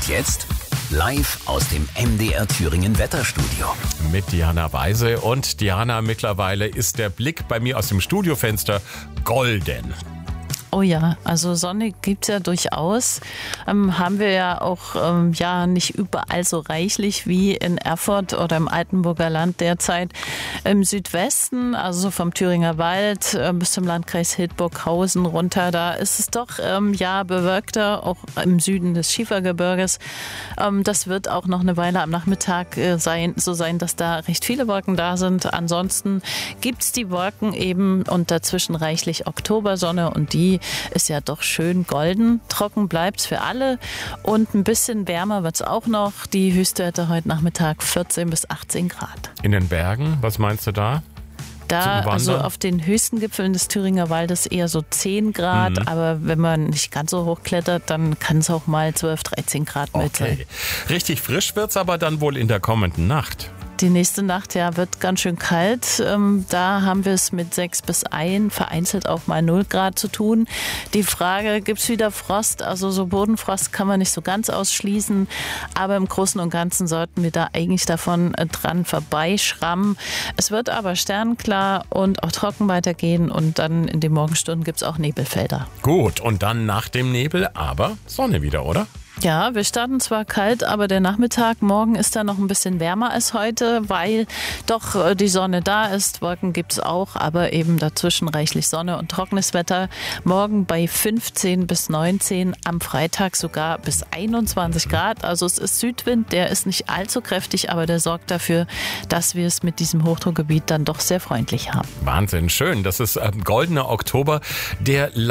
Und jetzt live aus dem MDR Thüringen Wetterstudio. Mit Diana Weise. Und Diana, mittlerweile ist der Blick bei mir aus dem Studiofenster golden. Oh ja, also Sonne gibt's ja durchaus. Haben wir ja auch nicht überall so reichlich wie in Erfurt oder im Altenburger Land derzeit. Im Südwesten, also vom Thüringer Wald bis zum Landkreis Hildburghausen runter, da ist es doch bewölkter, auch im Süden des Schiefergebirges. Das wird auch noch eine Weile am Nachmittag sein, dass da recht viele Wolken da sind. Ansonsten gibt's die Wolken eben und dazwischen reichlich Oktobersonne und die ist ja doch schön golden. Trocken bleibt's für alle und ein bisschen wärmer wird's auch noch. Die Höchstwerte heute Nachmittag 14 bis 18 Grad. In den Bergen, was meinst du da? Da, also auf den höchsten Gipfeln des Thüringer Waldes eher so 10 Grad, aber wenn man nicht ganz so hoch klettert, dann kann es auch mal 12, 13 Grad mit sein. Richtig frisch wird's aber dann wohl in der kommenden Nacht. Die nächste Nacht wird ganz schön kalt. Da haben wir es mit 6 bis 1, vereinzelt auch mal 0 Grad zu tun. Die Frage, gibt es wieder Frost? Also so Bodenfrost kann man nicht so ganz ausschließen. Aber im Großen und Ganzen sollten wir da eigentlich davon dran vorbeischrammen. Es wird aber sternklar und auch trocken weitergehen. Und dann in den Morgenstunden gibt es auch Nebelfelder. Gut, und dann nach dem Nebel aber Sonne wieder, oder? Ja, wir starten zwar kalt, aber der Nachmittag, morgen ist da noch ein bisschen wärmer als heute, weil doch die Sonne da ist. Wolken gibt es auch, aber eben dazwischen reichlich Sonne und trockenes Wetter. Morgen bei 15 bis 19, am Freitag sogar bis 21 Grad. Also es ist Südwind, der ist nicht allzu kräftig, aber der sorgt dafür, dass wir es mit diesem Hochdruckgebiet dann doch sehr freundlich haben. Wahnsinn, schön. Das ist goldener Oktober, der